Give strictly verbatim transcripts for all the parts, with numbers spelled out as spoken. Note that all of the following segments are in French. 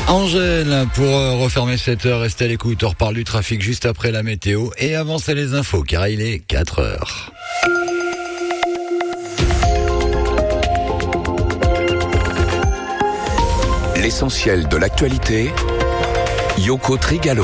Angèle, pour refermer cette heure, restez à l'écoute. On reparle du trafic juste après la météo et avant c'est les infos, car il est quatre heures. L'essentiel de l'actualité, Yoko Trigalo.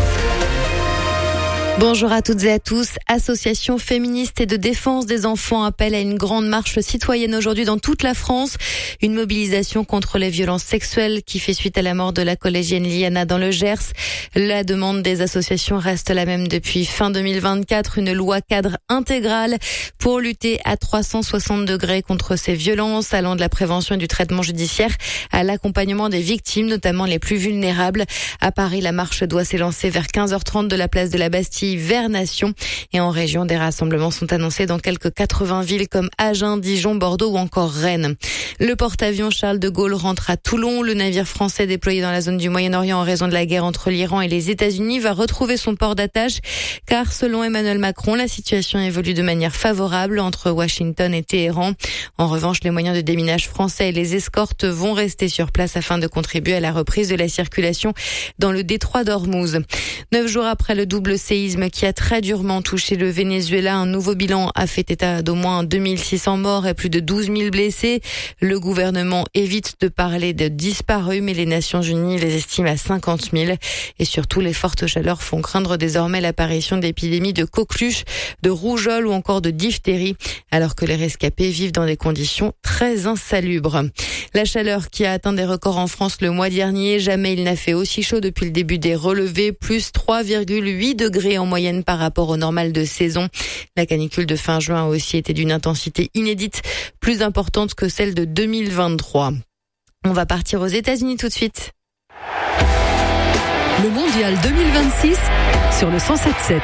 Bonjour à toutes et à tous. Associations féministes et de défense des enfants appellent à une grande marche citoyenne aujourd'hui dans toute la France. Une mobilisation contre les violences sexuelles qui fait suite à la mort de la collégienne Liana dans le Gers. La demande des associations reste la même depuis fin deux mille vingt-quatre. Une loi cadre intégrale pour lutter à trois cent soixante degrés contre ces violences, allant de la prévention et du traitement judiciaire à l'accompagnement des victimes, notamment les plus vulnérables. À Paris, la marche doit s'élancer vers quinze heures trente de la place de la Bastille vers Nation. Et en région, des rassemblements sont annoncés dans quelques quatre-vingts villes comme Agen, Dijon, Bordeaux ou encore Rennes. Le porte-avions Charles de Gaulle rentre à Toulon. Le navire français déployé dans la zone du Moyen-Orient en raison de la guerre entre l'Iran et les États-Unis va retrouver son port d'attache, car selon Emmanuel Macron, la situation évolue de manière favorable entre Washington et Téhéran. En revanche, les moyens de déminage français et les escortes vont rester sur place afin de contribuer à la reprise de la circulation dans le détroit d'Ormuz. Neuf jours après le double séisme qui a très durement touché le Venezuela, un nouveau bilan a fait état d'au moins deux mille six cents morts et plus de douze mille blessés. Le gouvernement évite de parler de disparus, mais les Nations Unies les estiment à cinquante mille. Et surtout, les fortes chaleurs font craindre désormais l'apparition d'épidémies de coqueluche, de rougeole ou encore de diphtérie, alors que les rescapés vivent dans des conditions très insalubres. La chaleur qui a atteint des records en France le mois dernier, jamais il n'a fait aussi chaud depuis le début des relevés, plus trois virgule huit degrés en moyenne par rapport au normal de saison. La canicule de fin juin a aussi été d'une intensité inédite, plus importante que celle de deux mille vingt-trois. On va partir aux États-Unis tout de suite. Le mondial deux mille vingt-six sur le cent sept sept.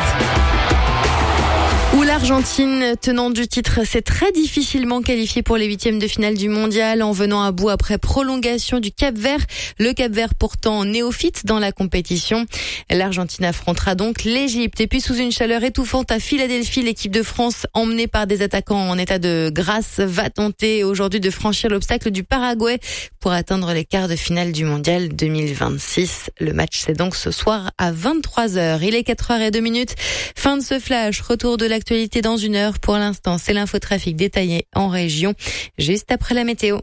Où l'Argentine, tenante du titre, s'est très difficilement qualifiée pour les huitièmes de finale du mondial en venant à bout après prolongation du Cap-Vert. Le Cap-Vert pourtant néophyte dans la compétition. L'Argentine affrontera donc l'Égypte. Et puis sous une chaleur étouffante à Philadelphie, l'équipe de France, emmenée par des attaquants en état de grâce, va tenter aujourd'hui de franchir l'obstacle du Paraguay pour atteindre les quarts de finale du mondial deux mille vingt-six. Le match, c'est donc ce soir à vingt-trois heures. Il est quatre heures zéro deux. Fin de ce flash. Retour de l'actualité dans une heure. Pour l'instant, c'est l'infotrafic détaillé en région, juste après la météo.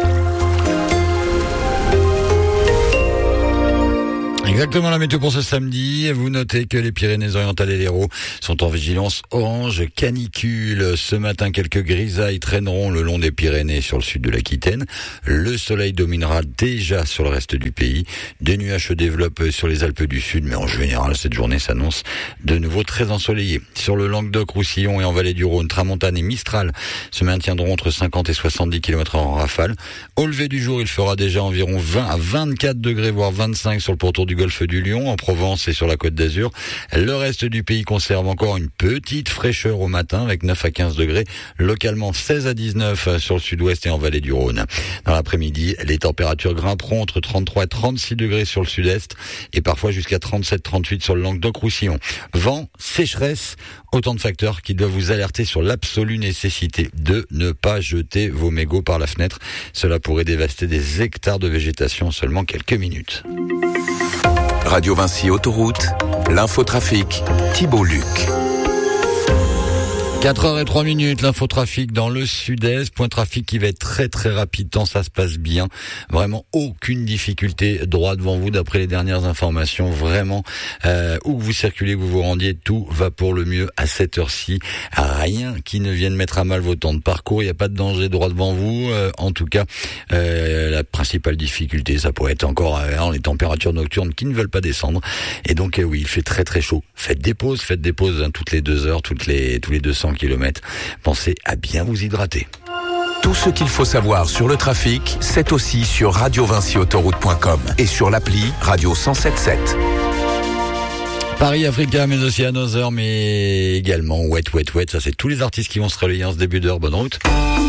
Exactement la météo pour ce samedi. Vous notez que les Pyrénées-Orientales et l'Hérault sont en vigilance orange canicule. Ce matin, quelques grisailles traîneront le long des Pyrénées sur le sud de l'Aquitaine. Le soleil dominera déjà sur le reste du pays. Des nuages se développent sur les Alpes du Sud, mais en général, cette journée s'annonce de nouveau très ensoleillée. Sur le Languedoc-Roussillon et en Vallée du Rhône, Tramontane et Mistral se maintiendront entre cinquante et soixante-dix kilomètres heure en rafale. Au lever du jour, il fera déjà environ vingt à vingt-quatre degrés, voire vingt-cinq sur le pourtour du Golfe du Lion, en Provence et sur la Côte d'Azur. Le reste du pays conserve encore une petite fraîcheur au matin avec neuf à quinze degrés, localement seize à dix-neuf sur le sud-ouest et en Vallée du Rhône. Dans l'après-midi, les températures grimperont entre trente-trois et trente-six degrés sur le sud-est et parfois jusqu'à trente-sept à trente-huit sur le Languedoc-Roussillon. Vent, sécheresse, autant de facteurs qui doivent vous alerter sur l'absolue nécessité de ne pas jeter vos mégots par la fenêtre. Cela pourrait dévaster des hectares de végétation en seulement quelques minutes. Radio Vinci Autoroute, l'infotrafic, Thibault Luc. quatre heures zéro trois, l'infotrafic dans le sud-est, point trafic qui va être très très rapide tant ça se passe bien. Vraiment aucune difficulté droit devant vous d'après les dernières informations. Vraiment, euh, où que vous circulez, que vous vous rendiez, tout va pour le mieux à cette heure-ci. Rien qui ne vienne mettre à mal vos temps de parcours, il n'y a pas de danger droit devant vous. Euh, en tout cas, euh, la principale difficulté, ça pourrait être encore euh, les températures nocturnes qui ne veulent pas descendre. Et donc euh, oui, il fait très très chaud. Faites des pauses, faites des pauses hein, toutes les deux heures, toutes les tous les deux cents kilomètres. Pensez à bien vous hydrater. Tout ce qu'il faut savoir sur le trafic, c'est aussi sur radio vinci autoroute point com et sur l'appli Radio cent sept sept. Paris Africa, mais aussi Another, mais également Wet Wet Wet. Ça, c'est tous les artistes qui vont se relayer en ce début d'heure. Bonne route.